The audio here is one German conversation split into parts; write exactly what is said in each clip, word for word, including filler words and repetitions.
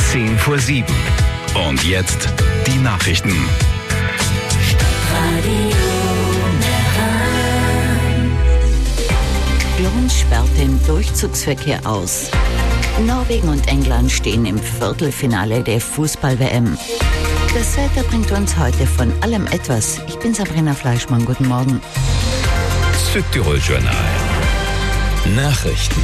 zehn vor sieben. Und jetzt die Nachrichten. Glorns sperrt den Durchzugsverkehr aus. Norwegen und England stehen im Viertelfinale der Fußball-W M. Das Wetter bringt uns heute von allem etwas. Ich bin Sabrina Fleischmann. Guten Morgen. Südtirol-Journal. Nachrichten.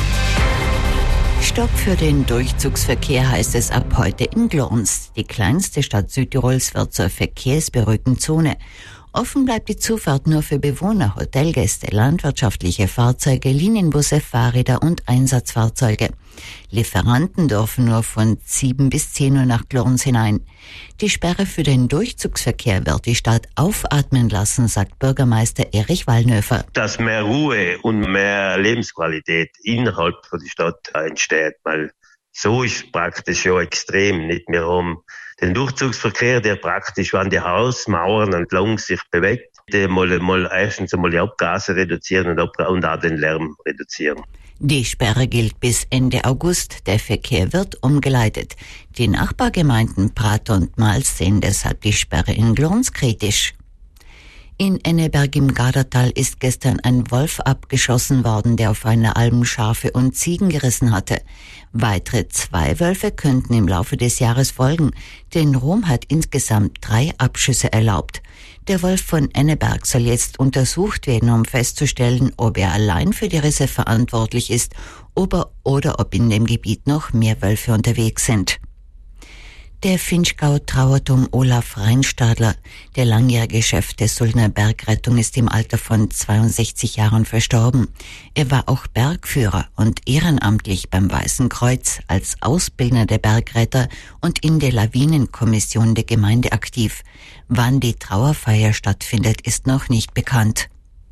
Stopp für den Durchzugsverkehr heißt es ab heute in Glorns. Die kleinste Stadt Südtirols wird zur verkehrsberuhigten Zone. Offen bleibt die Zufahrt nur für Bewohner, Hotelgäste, landwirtschaftliche Fahrzeuge, Linienbusse, Fahrräder und Einsatzfahrzeuge. Lieferanten dürfen nur von sieben bis zehn Uhr nach Glorns hinein. Die Sperre für den Durchzugsverkehr wird die Stadt aufatmen lassen, sagt Bürgermeister Erich Wallnöfer. Dass mehr Ruhe und mehr Lebensqualität innerhalb von der Stadt entsteht, weil so ist praktisch schon extrem. Nicht mehr um den Durchzugsverkehr, der praktisch an die Hausmauern entlang sich bewegt, der mal, mal erstens einmal die Abgase reduzieren und, ab, und auch den Lärm reduzieren. Die Sperre gilt bis Ende August. Der Verkehr wird umgeleitet. Die Nachbargemeinden Prat und Mals sehen deshalb die Sperre in Glorns kritisch. In Enneberg im Gardatal ist gestern ein Wolf abgeschossen worden, der auf einer Alm Schafe und Ziegen gerissen hatte. Weitere zwei Wölfe könnten im Laufe des Jahres folgen, denn Rom hat insgesamt drei Abschüsse erlaubt. Der Wolf von Enneberg soll jetzt untersucht werden, um festzustellen, ob er allein für die Risse verantwortlich ist oder, oder ob in dem Gebiet noch mehr Wölfe unterwegs sind. Der Finchgau-Trauert um Olaf Reinstadler, der langjährige Chef der Sulzner Bergrettung, ist im Alter von zweiundsechzig Jahren verstorben. Er war auch Bergführer und ehrenamtlich beim Weißen Kreuz, als Ausbildner der Bergretter und in der Lawinenkommission der Gemeinde aktiv. Wann die Trauerfeier stattfindet, ist noch nicht bekannt.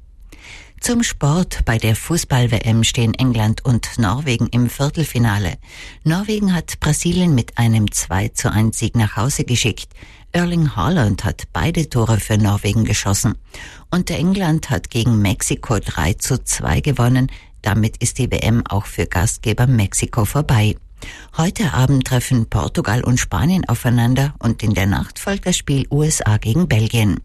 Zum Sport. Bei der Fußball-W M stehen England und Norwegen im Viertelfinale. Norwegen hat Brasilien mit einem zwei zu eins Sieg nach Hause geschickt. Erling Haaland hat beide Tore für Norwegen geschossen. Und England hat gegen Mexiko drei zu zwei gewonnen. Damit ist die W M auch für Gastgeber Mexiko vorbei. Heute Abend treffen Portugal und Spanien aufeinander und in der Nacht folgt das Spiel U S A gegen Belgien.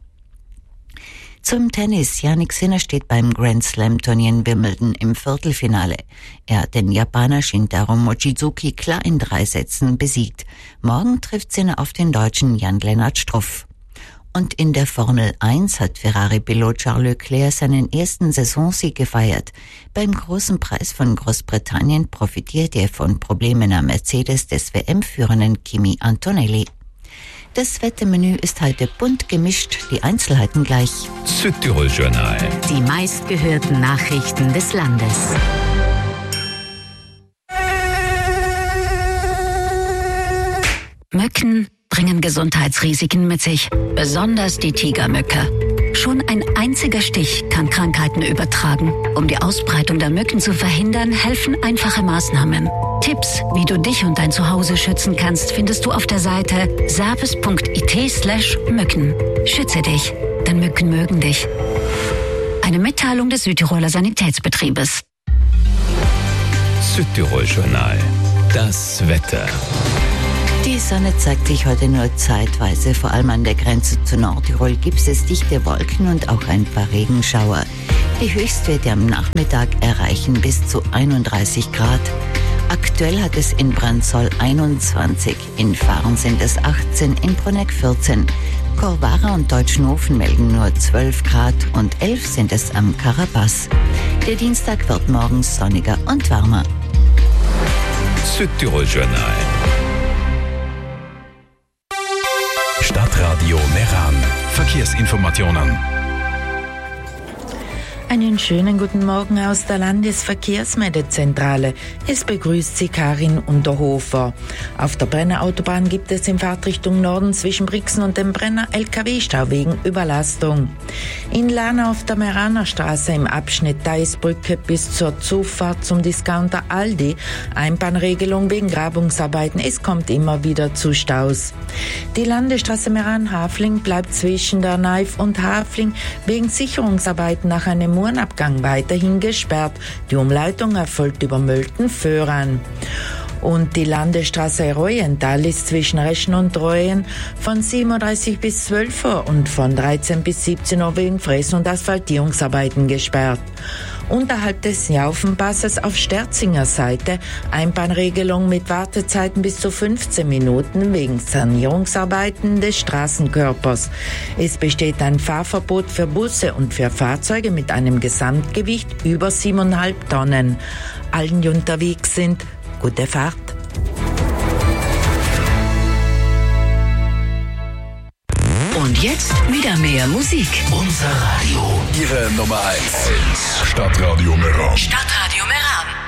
Zum Tennis. Jannik Sinner steht beim Grand Slam Turnier in Wimbledon im Viertelfinale. Er hat den Japaner Shintaro Mochizuki klar in drei Sätzen besiegt. Morgen trifft Sinner auf den Deutschen Jan-Lennart Struff. Und in der Formel eins hat Ferrari-Pilot Charles Leclerc seinen ersten Saisonsieg gefeiert. Beim großen Preis von Großbritannien profitiert er von Problemen am Mercedes des W M-führenden Kimi Antonelli. Das Wettermenü ist heute bunt gemischt, die Einzelheiten gleich. Südtirol-Journal. Die meistgehörten Nachrichten des Landes. Mücken bringen Gesundheitsrisiken mit sich, besonders die Tigermücke. Schon ein einziger Stich kann Krankheiten übertragen. Um die Ausbreitung der Mücken zu verhindern, helfen einfache Maßnahmen. Tipps, wie du dich und dein Zuhause schützen kannst, findest du auf der Seite service punkt it slash Mücken. Schütze dich, denn Mücken mögen dich. Eine Mitteilung des Südtiroler Sanitätsbetriebes. Südtirol-Journal. Das Wetter. Die Sonne zeigt sich heute nur zeitweise. Vor allem an der Grenze zu Nordtirol gibt es dichte Wolken und auch ein paar Regenschauer. Die Höchstwerte am Nachmittag erreichen bis zu einunddreißig Grad. Aktuell hat es in Brandsol einundzwanzig, in Fahren sind es achtzehn, in Bruneck vierzehn. Korvara und Deutschenhofen melden nur zwölf Grad und elf sind es am Karabas. Der Dienstag wird morgens sonniger und warmer. Südtirol-Journal. Stadtradio Meran. Verkehrsinformationen. Einen schönen guten Morgen aus der Landesverkehrsmeldezentrale. Es begrüßt Sie Karin Unterhofer. Auf der Brenner Autobahn gibt es in Fahrtrichtung Norden zwischen Brixen und dem Brenner L K W-Stau wegen Überlastung. In Lana auf der Meraner Straße im Abschnitt Theisbrücke bis zur Zufahrt zum Discounter Aldi Einbahnregelung wegen Grabungsarbeiten. Es kommt immer wieder zu Staus. Die Landesstraße Meran-Hafling bleibt zwischen der Neif und Hafling wegen Sicherungsarbeiten nach einem Murenabgang weiterhin gesperrt. Die Umleitung erfolgt über Mölten-Föhren. Und die Landesstraße Reuental ist zwischen Reschen und Reuen von sieben Uhr dreißig bis zwölf Uhr und von dreizehn bis siebzehn Uhr wegen Fräs- und Asphaltierungsarbeiten gesperrt. Unterhalb des Jaufenpasses auf Sterzinger Seite Einbahnregelung mit Wartezeiten bis zu fünfzehn Minuten wegen Sanierungsarbeiten des Straßenkörpers. Es besteht ein Fahrverbot für Busse und für Fahrzeuge mit einem Gesamtgewicht über siebeneinhalb Tonnen. Allen, die unterwegs sind, gute Fahrt. Und jetzt wieder mehr Musik. Unser Radio. Ihre Nummer eins. Stadtradio Meran. Stadtradio Meran.